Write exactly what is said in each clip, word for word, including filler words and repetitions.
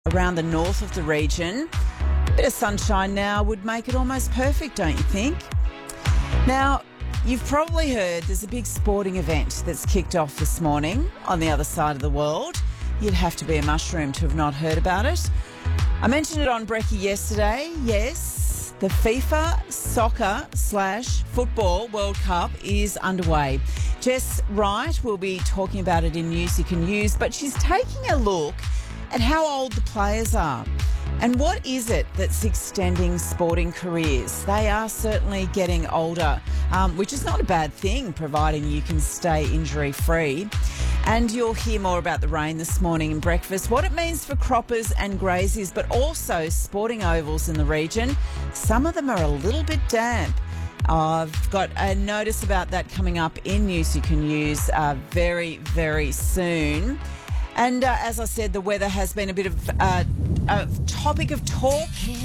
around the north of the region. A bit of sunshine now would make it almost perfect, don't you think? Now, you've probably heard there's a big sporting event that's kicked off this morning on the other side of the world. You'd have to be a mushroom to have not heard about it. I mentioned it on Brekkie yesterday. Yes, the FIFA Soccer slash Football World Cup is underway. Jess Wright will be talking about it in News You Can Use, but she's taking a look at how old the players are. And what is it that's extending sporting careers? They are certainly getting older, um, which is not a bad thing, providing you can stay injury-free. And you'll hear more about the rain this morning in breakfast, what it means for croppers and graziers, but also sporting ovals in the region. Some of them are a little bit damp. I've got a notice about that coming up in News You Can Use uh, very, very soon. And uh, as I said, the weather has been a bit of uh, a topic of talk.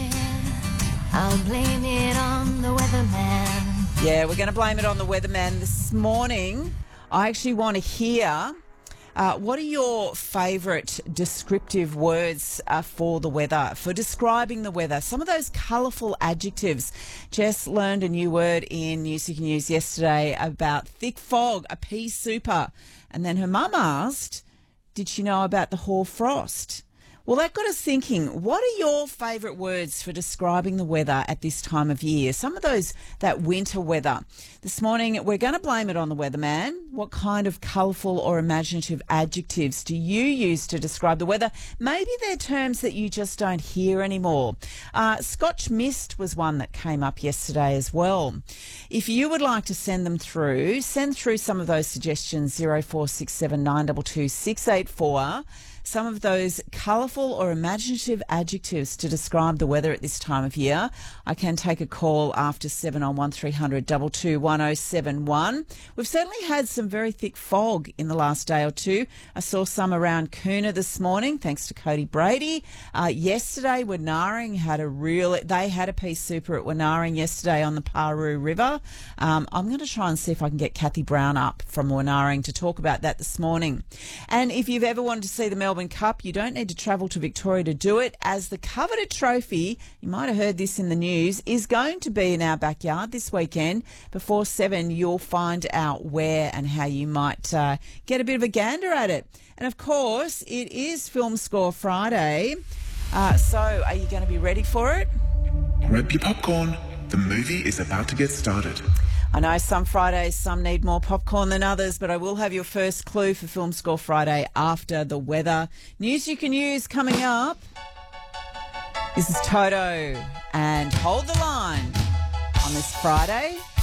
I'll blame it on the weatherman. Yeah, we're going to blame it on the weatherman this morning. I actually want to hear uh, what are your favourite descriptive words uh, for the weather, for describing the weather? Some of those colourful adjectives. Jess learned a new word in News You Can Use yesterday about thick fog, a pea super. And then her mum asked, did she know about the hoar frost? Well, that got us thinking, what are your favourite words for describing the weather at this time of year? Some of those, that winter weather. This morning, we're going to blame it on the weatherman. What kind of colourful or imaginative adjectives do you use to describe the weather? Maybe they're terms that you just don't hear anymore. Uh, Scotch mist was one that came up yesterday as well. If you would like to send them through, send through some of those suggestions, zero four six seven nine two two six eight four. Some of those colourful or imaginative adjectives to describe the weather at this time of year. I can take a call after seven on one three hundred two two one oh seven one. We've certainly had some very thick fog in the last day or two. I saw some around Coona this morning, thanks to Cody Brady. Uh, yesterday, Winaring had a real, they had a pea super at Winaring yesterday on the Paru River. Um, I'm going to try and see if I can get Kathy Brown up from Winaring to talk about that this morning. And if you've ever wanted to see the Melbourne Cup, you don't need to travel to Victoria to do it, as the coveted trophy, you might have heard this in the news, is going to be in our backyard this weekend. Before seven, you'll find out where and how you might uh, get a bit of a gander at it. And of course, it is Film Score Friday. Uh, so are you going to be ready for it? Grab your popcorn. The movie is about to get started. I know some Fridays, some need more popcorn than others, but I will have your first clue for Film Score Friday after the weather. News You Can Use coming up. This is Toto and Hold the Line on this Friday.